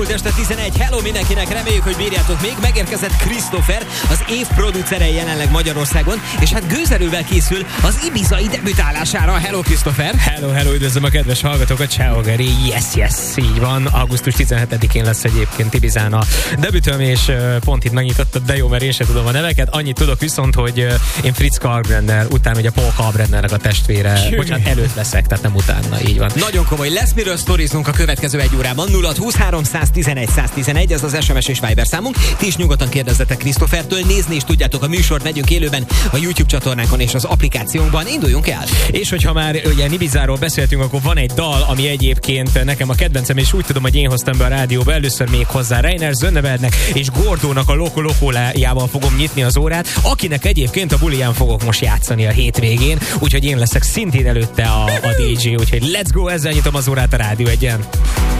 Itt este 11. Hello mindenkinek, reméljük, hogy bírjátok még. Megérkezett Christopher, az év producere jelenleg Magyarországon, és hát gőzerővel készül az ibizai debütálására. Hello Christopher! Hello, üdvözlöm a kedves hallgatókat, ciao Geri, yes, így van. Augusztus 17-én lesz egyébként Ibizán a debütöm, és pont itt megnyitottad, de jó, mert én sem tudom a neveket. Annyit tudok viszont, hogy én Fritz Kalkbrenner, utána ugye Paul Kalkbrennernek a testvére, bocsánat, előtt leszek, tehát nem utána, így van. Nagyon komoly, lesz miről sztoriznunk a következő egy órában. 0-23 111 111, ez az SMS és Viber számunk. Ti is nyugodtan kérdezzetek Christophertől, nézni is tudjátok a műsort, megyünk élőben a YouTube csatornánkon és az applikációnkban. Induljunk el! És hogyha már ugye Ibizáról beszéltünk, akkor van egy dal, ami egyébként nekem a kedvencem, és úgy tudom, hogy én hoztam be a rádióba először még hozzá. Reiner Zönnebergnek és Gordónak a Loco Locolájával fogom nyitni az órát, akinek egyébként a buliján fogok most játszani a hétvégén, úgyhogy én leszek szintén előtte a DJ, úgyhogy let's go, ezzel nyitom az órát a Rádió Egyen.